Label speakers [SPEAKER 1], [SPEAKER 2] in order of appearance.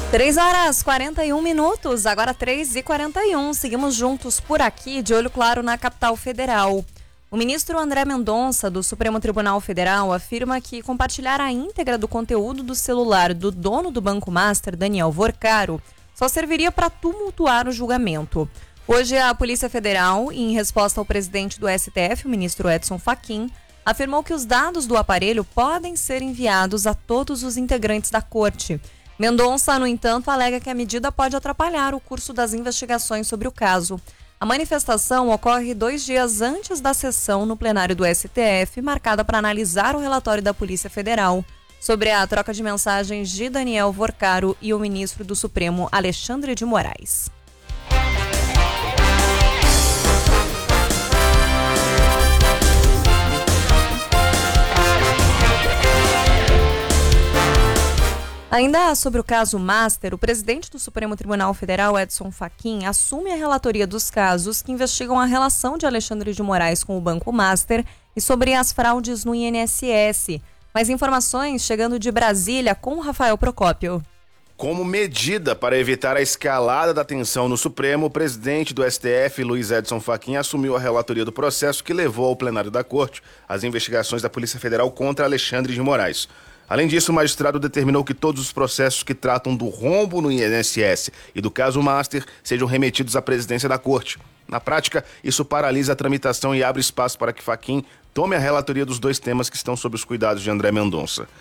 [SPEAKER 1] 3h41, agora 3h41. Seguimos juntos por aqui, de olho claro na capital federal. O ministro André Mendonça, do Supremo Tribunal Federal, afirma que compartilhar a íntegra do conteúdo do celular do dono do Banco Master, Daniel Vorcaro, só serviria para tumultuar o julgamento. Hoje, a Polícia Federal, em resposta ao presidente do STF, o ministro Edson Fachin, afirmou que os dados do aparelho podem ser enviados a todos os integrantes da corte. Mendonça, no entanto, alega que a medida pode atrapalhar o curso das investigações sobre o caso. A manifestação ocorre 2 dias antes da sessão no plenário do STF, marcada para analisar o relatório da Polícia Federal sobre a troca de mensagens de Daniel Vorcaro e o ministro do Supremo, Alexandre de Moraes. Ainda sobre o caso Master, o presidente do Supremo Tribunal Federal, Edson Fachin, assume a relatoria dos casos que investigam a relação de Alexandre de Moraes com o Banco Master e sobre as fraudes no INSS. Mais informações chegando de Brasília com Rafael Procópio.
[SPEAKER 2] Como medida para evitar a escalada da tensão no Supremo, o presidente do STF, Luiz Edson Fachin, assumiu a relatoria do processo que levou ao plenário da Corte as investigações da Polícia Federal contra Alexandre de Moraes. Além disso, o magistrado determinou que todos os processos que tratam do rombo no INSS e do caso Master sejam remetidos à presidência da Corte. Na prática, isso paralisa a tramitação e abre espaço para que Fachin tome a relatoria dos 2 temas que estão sob os cuidados de André Mendonça.